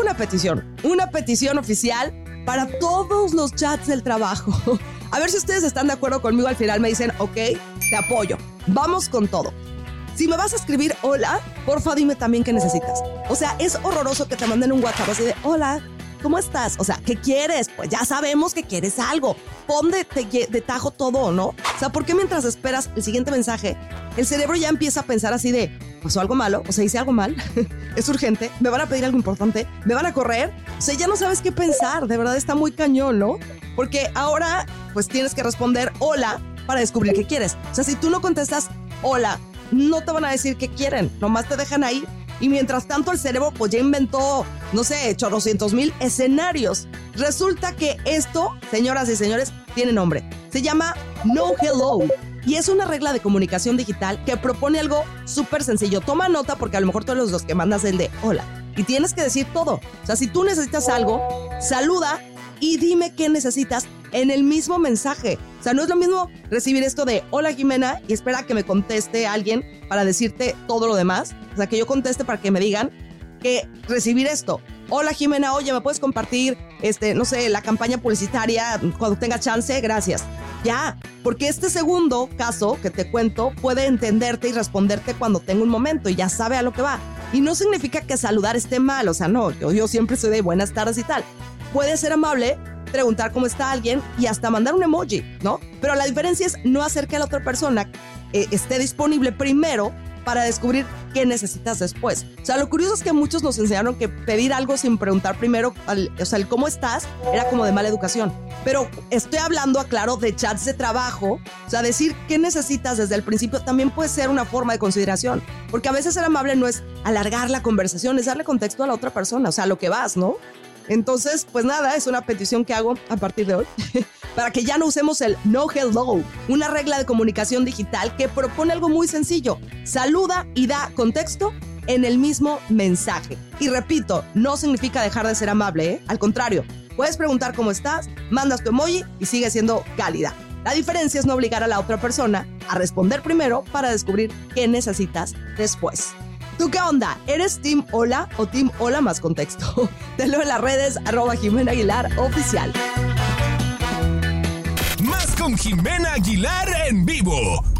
una petición oficial para todos los chats del trabajo. A ver si ustedes están de acuerdo conmigo. Al final me dicen, ok, te apoyo. Vamos con todo. Si me vas a escribir hola, porfa dime también qué necesitas. O sea, es horroroso que te manden un WhatsApp así de hola, ¿cómo estás? O sea, ¿qué quieres? Pues ya sabemos que quieres algo. Pon de tajo todo, ¿no? O sea, ¿por qué mientras esperas el siguiente mensaje, el cerebro ya empieza a pensar así de, ¿pasó algo malo? O sea, hice algo mal, es urgente, me van a pedir algo importante, me van a correr? O sea, ya no sabes qué pensar, de verdad está muy cañón, ¿no? Porque ahora, pues tienes que responder hola para descubrir qué quieres. O sea, si tú no contestas hola, no te van a decir qué quieren, nomás te dejan ahí. Y mientras tanto el cerebro pues ya inventó, no sé, 800,000 escenarios. Resulta que esto, señoras y señores, tiene nombre. Se llama No Hello. Y es una regla de comunicación digital que propone algo súper sencillo. Toma nota porque a lo mejor tú eres los que mandas el de hola. Y tienes que decir todo. O sea, si tú necesitas algo, saluda y dime qué necesitas en el mismo mensaje. O sea, no es lo mismo recibir esto de hola Jimena y espera que me conteste alguien para decirte todo lo demás. O sea, que yo conteste para que me digan, que recibir esto. Hola Jimena, oye, ¿me puedes compartir, no sé, la campaña publicitaria cuando tenga chance? Gracias. Ya, porque este segundo caso que te cuento puede entenderte y responderte cuando tenga un momento y ya sabe a lo que va. Y no significa que saludar esté mal, o sea, no, yo siempre soy de buenas tardes y tal. Puede ser amable, preguntar cómo está alguien y hasta mandar un emoji, ¿no? Pero la diferencia es no hacer que la otra persona esté disponible primero para descubrir qué necesitas después. O sea, lo curioso es que muchos nos enseñaron que pedir algo sin preguntar primero, o sea, el cómo estás, era como de mala educación. Pero estoy hablando, aclaro, de chats de trabajo. O sea, decir qué necesitas desde el principio también puede ser una forma de consideración. Porque a veces ser amable no es alargar la conversación, es darle contexto a la otra persona, o sea, a lo que vas, ¿no? Entonces, pues nada, es una petición que hago a partir de hoy para que ya no usemos el no hello, una regla de comunicación digital que propone algo muy sencillo. Saluda y da contexto en el mismo mensaje. Y repito, no significa dejar de ser amable, ¿eh? Al contrario, puedes preguntar cómo estás, mandas tu emoji y sigue siendo cálida. La diferencia es no obligar a la otra persona a responder primero para descubrir qué necesitas después. ¿Tú qué onda? ¿Eres Team Hola o Team Hola más contexto? Te leo en las redes @Jimena Aguilar Oficial. Más con Jimena Aguilar en vivo.